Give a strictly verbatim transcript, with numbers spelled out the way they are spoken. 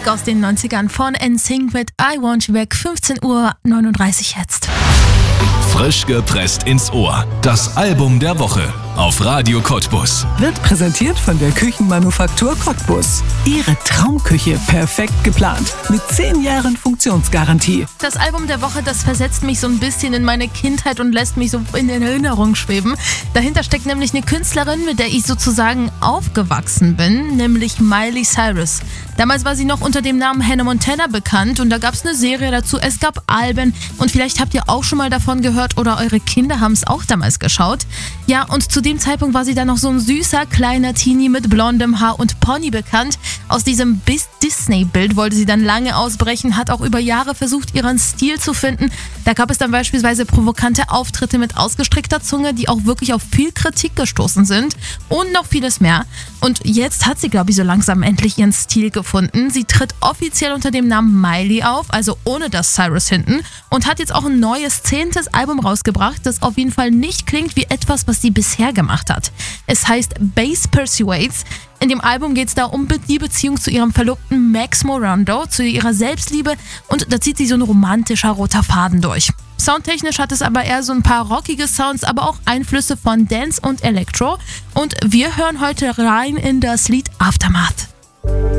Musik aus den neunzigern von N Sync mit I Want You Back, fünfzehn Uhr neununddreißig jetzt. Frisch gepresst ins Ohr. Das Album der Woche auf Radio Cottbus. Wird präsentiert von der Küchenmanufaktur Cottbus. Ihre Traumküche perfekt geplant. Mit zehn Jahren Funktionsgarantie. Das Album der Woche, das versetzt mich so ein bisschen in meine Kindheit und lässt mich so in Erinnerung schweben. Dahinter steckt nämlich eine Künstlerin, mit der ich sozusagen aufgewachsen bin, nämlich Miley Cyrus. Damals war sie noch unter dem Namen Hannah Montana bekannt und da gab es eine Serie dazu, es gab Alben und vielleicht habt ihr auch schon mal davon gehört oder eure Kinder haben es auch damals geschaut. Ja, und zu dem Zeitpunkt war sie dann noch so ein süßer kleiner Teenie mit blondem Haar und Pony bekannt. Aus diesem Bis Disney-Bild wollte sie dann lange ausbrechen, hat auch über Jahre versucht, ihren Stil zu finden. Da gab es dann beispielsweise provokante Auftritte mit ausgestreckter Zunge, die auch wirklich auf viel Kritik gestoßen sind und noch vieles mehr. Und jetzt hat sie, glaube ich, so langsam endlich ihren Stil gefunden. Sie tritt offiziell unter dem Namen Miley auf, also ohne das Cyrus hinten, und hat jetzt auch ein neues, zehntes Album rausgebracht, das auf jeden Fall nicht klingt wie etwas, was sie bisher gemacht hat. Es heißt Bass Persuades. In dem Album geht es da um die Beziehung zu ihrem Verlobten Max Morando, zu ihrer Selbstliebe, und da zieht sie so ein romantischer roter Faden durch. Soundtechnisch hat es aber eher so ein paar rockige Sounds, aber auch Einflüsse von Dance und Electro. Und wir hören heute rein in das Lied Aftermath.